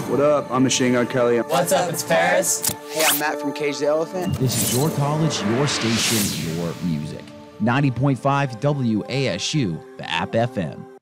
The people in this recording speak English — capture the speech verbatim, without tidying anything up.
What up? I'm Machine Gun Kelly. What's up? It's Paris. Hey, I'm Matt from Cage the Elephant. This is your college, your station, your music. ninety point five W A S U, the App F M.